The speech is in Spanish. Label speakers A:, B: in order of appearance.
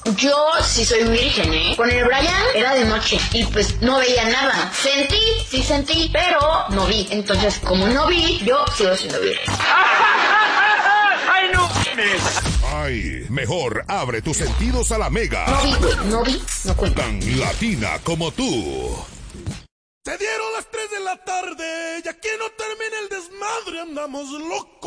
A: Yo sí soy virgen, ¿eh? Con el Brian era de noche y pues no veía nada. Sí sentí, pero no vi. Entonces, como no vi, yo sigo siendo virgen.
B: ¡Ay, no!
C: Ay, mejor abre tus sentidos a la Mega.
A: No cuenta.
C: Tan latina como tú.
D: Se dieron las 3 de la tarde y aquí no termina el desmadre, andamos locos.